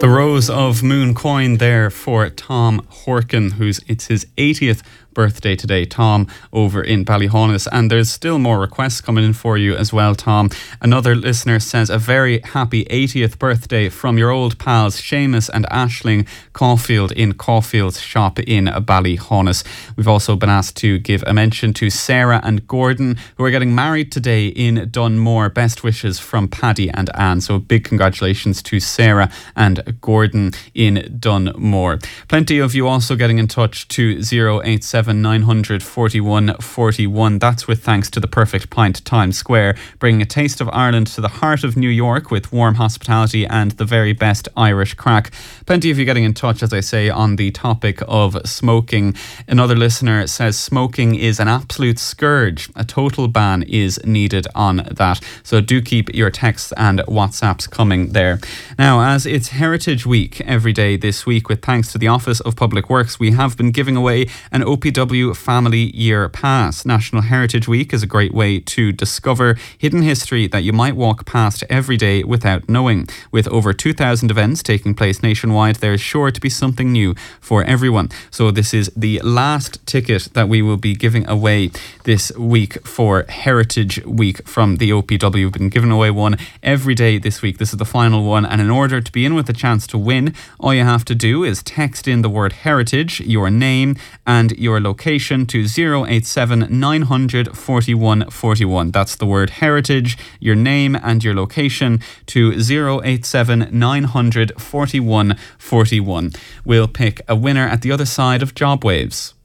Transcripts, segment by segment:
The Rose of Moon coin there for Tom Horkin, it's his 80th birthday today, Tom, over in Ballyhaunis, and there's still more requests coming in for you as well, Tom. Another listener says a very happy 80th birthday from your old pals Seamus and Aisling Caulfield in Caulfield's shop in Ballyhaunis. We've also been asked to give a mention to Sarah and Gordon, who are getting married today in Dunmore. Best wishes from Paddy and Anne, so a big congratulations to Sarah and Gordon in Dunmore. Plenty of you also getting in touch to 087 900 41 41. That's with thanks to the Perfect Pint Times Square, bringing a taste of Ireland to the heart of New York with warm hospitality and the very best Irish crack. Plenty of you getting in touch, as I say, on the topic of smoking. Another listener says smoking is an absolute scourge. A total ban is needed on that. So do keep your texts and WhatsApps coming there. Now, as it's Heritage Week every day this week, with thanks to the Office of Public Works, we have been giving away an OPW Family Year Pass. National Heritage Week is a great way to discover hidden history that you might walk past every day without knowing. With over 2,000 events taking place nationwide, there is sure to be something new for everyone. So this is the last ticket that we will be giving away this week for Heritage Week from the OPW. We've been giving away one every day this week. This is the final one, and in order to be in with a chance to win, all you have to do is text in the word heritage, your name and your location to 087 900 41 41. That's the word heritage, your name and your location to 087 900 41 41. We'll pick a winner at the other side of Job Waves.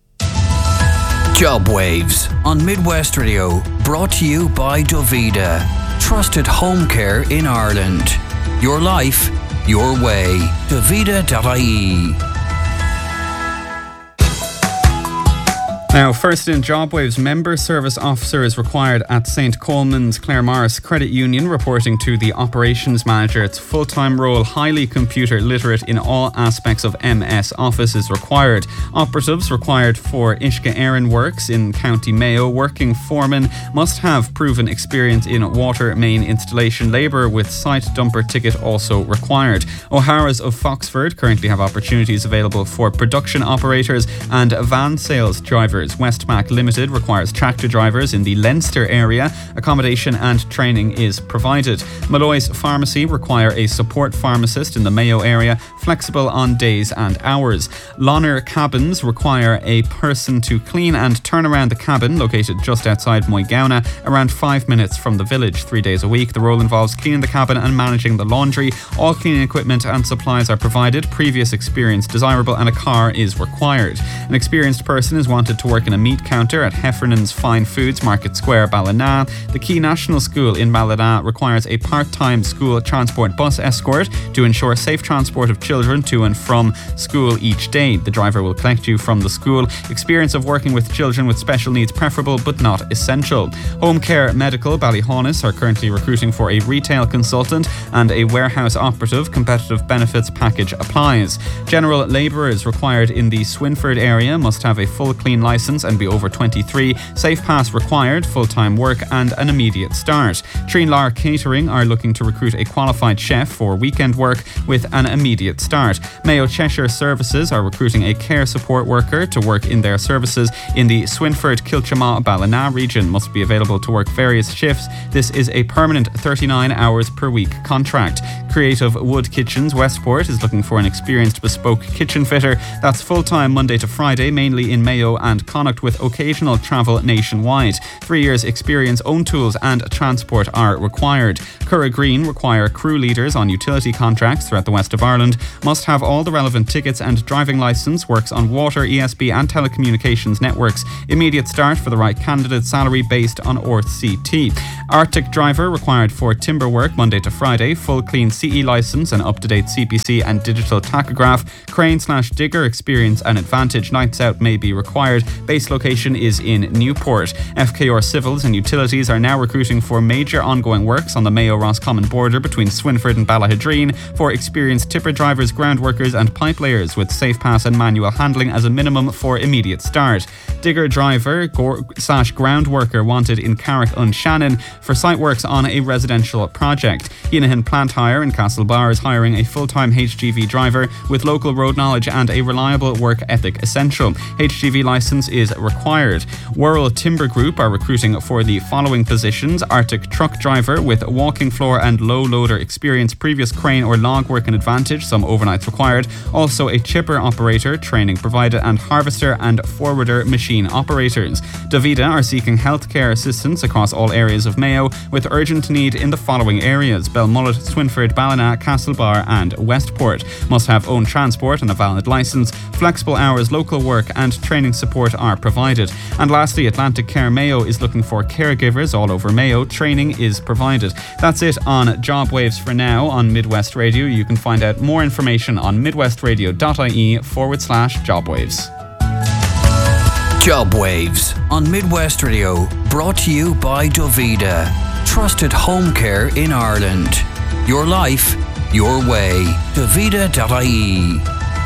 Job Waves on Midwest Radio, brought to you by Dovida, trusted home care in Ireland. Your life, your way. Dovida.ie. Now, first in Job Waves, member service officer is required at St. Coleman's Claremorris Credit Union, reporting to the operations manager. It's a full-time role, highly computer literate in all aspects of MS Office is required. Operatives required for Uisce Éireann Works in County Mayo. Working foreman must have proven experience in water main installation. Labour with site dumper ticket also required. O'Hara's of Foxford currently have opportunities available for production operators and van sales drivers. Westmac Limited requires tractor drivers in the Leinster area. Accommodation and training is provided. Malloy's Pharmacy require a support pharmacist in the Mayo area, flexible on days and hours. Lonner Cabins require a person to clean and turn around the cabin, located just outside Moygownagh, around 5 minutes from the village, 3 days a week. The role involves cleaning the cabin and managing the laundry. All cleaning equipment and supplies are provided. Previous experience desirable and a car is required. An experienced person is wanted to work in a meat counter at Heffernan's Fine Foods, Market Square, Ballina. The Key National School in Ballina requires a part-time school transport bus escort to ensure safe transport of children to and from school each day. The driver will collect you from the school. Experience of working with children with special needs preferable but not essential. Home Care Medical Ballyhaunis are currently recruiting for a retail consultant and a warehouse operative. Competitive benefits package applies. General labour is required in the Swinford area, must have a full clean licence and be over 23. Safe pass required, full-time work and an immediate start. Treenlar Catering are looking to recruit a qualified chef for weekend work with an immediate start. Mayo Cheshire Services are recruiting a care support worker to work in their services in the Swinford, Kilchama, Ballina region. Must be available to work various shifts. This is a permanent 39 hours per week contract. Creative Wood Kitchens Westport is looking for an experienced bespoke kitchen fitter. That's full-time Monday to Friday, mainly in Mayo and Connacht, with occasional travel nationwide. 3 years experience, own tools and transport are required. Curra Green require crew leaders on utility contracts throughout the west of Ireland. Must have all the relevant tickets and driving licence. Works on water, ESB and telecommunications networks. Immediate start for the right candidate. Salary based on ORCT. Arctic driver required for timber work Monday to Friday. Full clean CE licence and up-to-date CPC and digital tachograph. Crane/digger experience and advantage. Nights out may be required. Base location is in Newport. FKR Civils and Utilities are now recruiting for major ongoing works on the Mayo-Roscommon border between Swinford and Ballahadreen for experienced tipper drivers, ground workers and pipe layers with safe pass and manual handling as a minimum for immediate start. Digger driver / ground worker wanted in Carrick-on-Shannon for site works on a residential project. Heenahan Plant Hire in Castlebar is hiring a full-time HGV driver with local road knowledge and a reliable work ethic essential. HGV licence is required. Worrell Timber Group are recruiting for the following positions: Arctic truck driver with walking floor and low loader experience, previous crane or log work an advantage, some overnights required. Also a chipper operator, training provided, and harvester and forwarder machine operators. Davida are seeking healthcare assistance across all areas of Mayo with urgent need in the following areas: Belmullet, Swinford, Ballina, Castlebar and Westport. Must have own transport and a valid licence. Flexible hours, local work and training support are provided. And lastly, Atlantic Care Mayo is looking for caregivers all over Mayo. Training is provided. That's it on Job Waves for now on Midwest Radio. You can find out more information on midwestradio.ie/jobwaves. Job Waves on Midwest Radio, brought to you by Dovida. Trusted home care in Ireland. Your life, your way. Dovida.ie.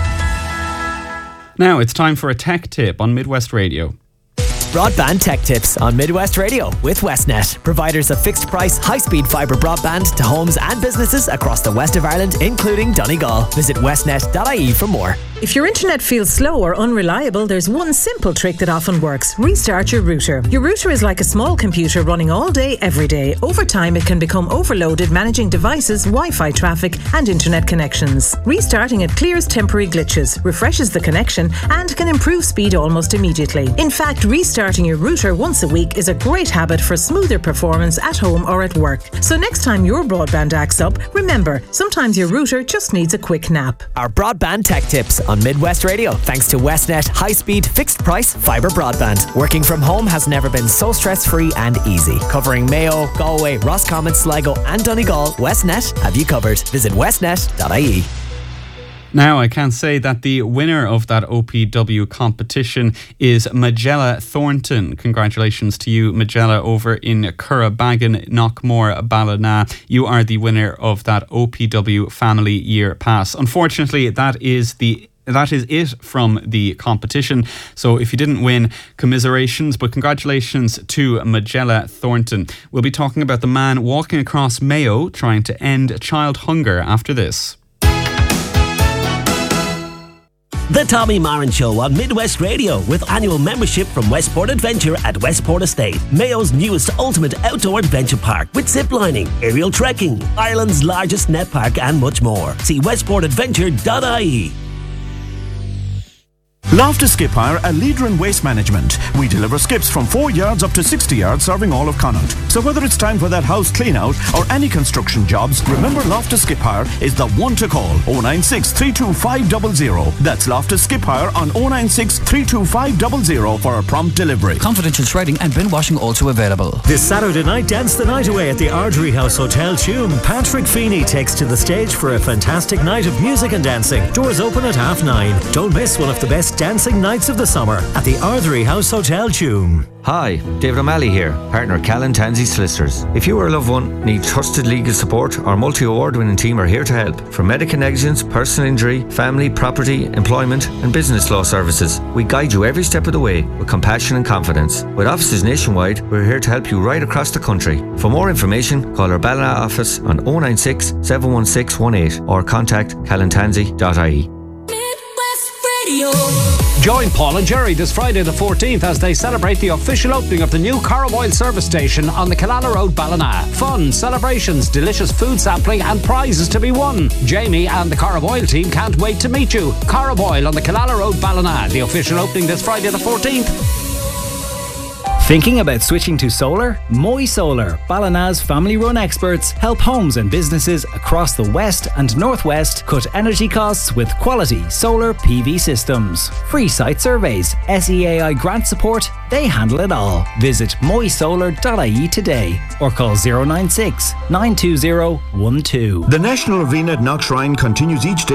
Now it's time for a tech tip on Midwest Radio. Broadband Tech Tips on Midwest Radio with Westnet, providers of fixed price, high-speed fibre broadband to homes and businesses across the west of Ireland, including Donegal. Visit westnet.ie for more. If your internet feels slow or unreliable, there's one simple trick that often works. Restart your router. Your router is like a small computer running all day, every day. Over time, it can become overloaded managing devices, Wi-Fi traffic and internet connections. Restarting it clears temporary glitches, refreshes the connection and can improve speed almost immediately. In fact, restarting your router once a week is a great habit for smoother performance at home or at work. So next time your broadband acts up, remember, sometimes your router just needs a quick nap. Our Broadband Tech Tips on Midwest Radio, thanks to Westnet high-speed, fixed-price fibre broadband. Working from home has never been so stress-free and easy. Covering Mayo, Galway, Roscommon, Sligo and Donegal, Westnet have you covered. Visit westnet.ie. Now, I can say that the winner of that OPW competition is Magella Thornton. Congratulations to you, Magella, over in Currabaggin, Knockmore, Ballina. You are the winner of that OPW Family Year Pass. Unfortunately, that is it from the competition. So if you didn't win, commiserations, but congratulations to Magella Thornton. We'll be talking about the man walking across Mayo trying to end child hunger after this. The Tommy Marin Show on Midwest Radio, with annual membership from Westport Adventure at Westport Estate, Mayo's newest ultimate outdoor adventure park with ziplining, aerial trekking, Ireland's largest net park and much more. See westportadventure.ie. Loftus Skip Hire, a leader in waste management. We deliver skips from 4 yards up to 60 yards, serving all of Connaught. So whether it's time for that house clean out or any construction jobs, remember Loftus Skip Hire is the one to call. 096 325 00. That's Loftus Skip Hire on 096 325 00 for a prompt delivery. Confidential shredding and bin washing also available. This Saturday night, dance the night away at the Ardrey House Hotel Tuam. Patrick Feeney takes to the stage for a fantastic night of music and dancing. Doors open at 9:30. Don't miss one of the best dancing nights of the summer at the Ardrey House Hotel Tuam. Hi, David O'Malley here, partner Callan Tansey Solicitors. If you or a loved one need trusted legal support, our multi-award winning team are here to help. For medical negligence, personal injury, family, property, employment and business law services, we guide you every step of the way with compassion and confidence. With offices nationwide, we're here to help you right across the country. For more information, call our Ballina office on 096 716 18 or contact callantansey.ie. Join Paul and Jerry this Friday the 14th as they celebrate the official opening of the new Carraboyle service station on the Killala Road, Ballina. Fun, celebrations, delicious food sampling and prizes to be won. Jamie and the Carraboyle team can't wait to meet you. Carraboyle on the Killala Road, Ballina. The official opening this Friday the 14th. Thinking about switching to solar? Moy Solar, Ballina's family-run experts, help homes and businesses across the west and northwest cut energy costs with quality solar PV systems. Free site surveys, SEAI grant support, they handle it all. Visit moysolar.ie today or call 096 920 12. The National Arena at Knockshrine continues each day